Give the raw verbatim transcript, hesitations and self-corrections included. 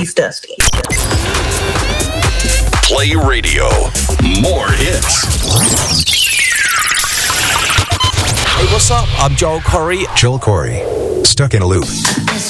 He's dusty. Play Radio. More hits. Hey, what's up? I'm Joel Corey. Joel Corey. Stuck in a Loop.